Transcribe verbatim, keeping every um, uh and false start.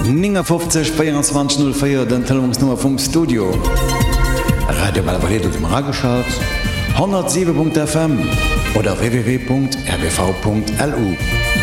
fünfzig vierundzwanzig null vier den Telefonsnummer vom Studio. Radio Balvalet dem Rageschalt hundertsieben Punkt F M oder w w w Punkt r b v Punkt l u.